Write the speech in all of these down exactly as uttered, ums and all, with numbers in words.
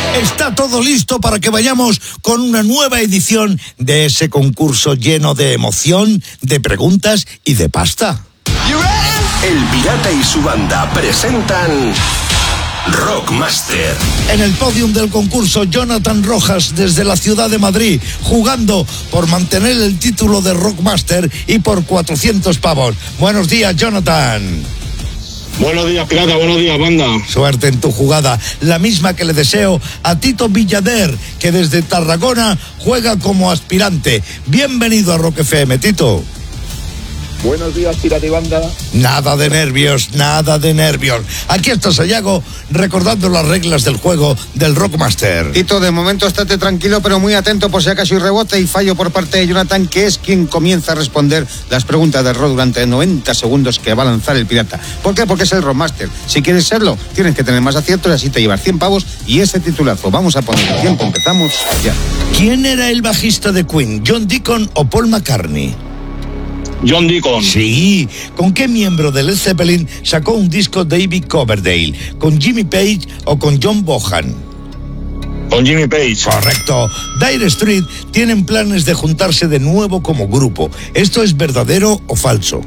Está todo listo para que vayamos con una nueva edición de ese concurso lleno de emoción, de preguntas y de pasta. El Pirata y su banda presentan Rockmaster. En el podium del concurso, Jonathan Rojas desde la ciudad de Madrid, jugando por mantener el título de Rockmaster y por cuatrocientos pavos. Buenos días, Jonathan. Buenos días, Pirata, buenos días, banda. Suerte en tu jugada, la misma que le deseo a Tito Villader, que desde Tarragona juega como aspirante. Bienvenido a Rock F M, Tito. Buenos días, Pirata y banda. Nada de nervios, nada de nervios. Aquí está Sayago recordando las reglas del juego del Rockmaster. Tito, de momento estate tranquilo, pero muy atento por si acaso hay rebote y fallo por parte de Jonathan, que es quien comienza a responder las preguntas de Rock durante noventa segundos que va a lanzar el Pirata. ¿Por qué? Porque es el Rockmaster. Si quieres serlo, tienes que tener más aciertos y así te llevas cien pavos y ese titulazo. Vamos a poner el tiempo, empezamos ya. ¿Quién era el bajista de Queen, John Deacon o Paul McCartney? John Deacon. Sí. ¿Con qué miembro de Led Zeppelin sacó un disco David Coverdale? ¿Con Jimmy Page o con John Bonham? Con Jimmy Page. Correcto. Dire Straits tienen planes de juntarse de nuevo como grupo. ¿Esto es verdadero o falso?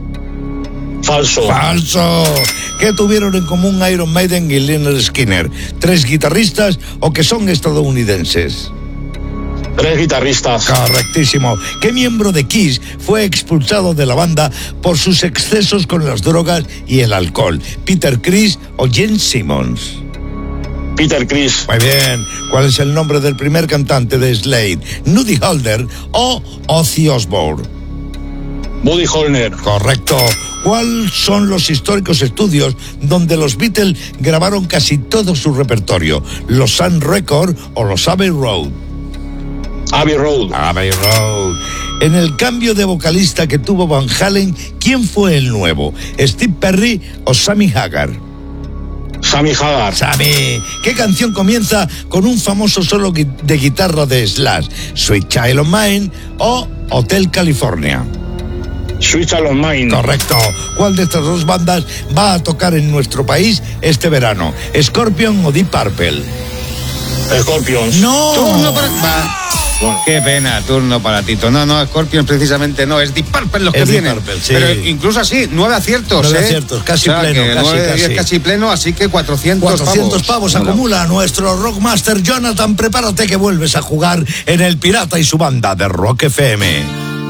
Falso. Falso. ¿Qué tuvieron en común Iron Maiden y Lynyrd Skynyrd? ¿Tres guitarristas o que son estadounidenses? Tres guitarristas. Correctísimo. ¿Qué miembro de Kiss fue expulsado de la banda por sus excesos con las drogas y el alcohol? ¿Peter Criss o Gene Simmons? Peter Criss. Muy bien. ¿Cuál es el nombre del primer cantante de Slade? ¿Nudie Holder o Ozzy Osbourne? Buddy Holder. Correcto. ¿Cuáles son los históricos estudios donde los Beatles grabaron casi todo su repertorio? ¿Los Sun Records o los Abbey Road? Abbey Road. Abbey Road. En el cambio de vocalista que tuvo Van Halen, ¿quién fue el nuevo? ¿Steve Perry o Sammy Hagar? Sammy Hagar. Sammy. ¿Qué canción comienza con un famoso solo de guitarra de Slash? ¿Sweet Child of Mine o Hotel California? Sweet Child of Mine. Correcto. ¿Cuál de estas dos bandas va a tocar en nuestro país este verano? ¿Scorpion o Deep Purple? Scorpions. ¡No! Turno para... Va. Bueno, qué pena, turno para Tito. No, no, Scorpion precisamente no, es Deep Purple los que Es Deep vienen. Purple, sí. Pero incluso así, nueve aciertos, Nueve ¿eh? aciertos, casi o sea, pleno, que casi, nueve, casi. diez, casi pleno, así que cuatrocientos, cuatrocientos pavos Bueno. acumula nuestro Rockmaster. Jonathan, prepárate que vuelves a jugar en el Pirata y su banda de Rock F M.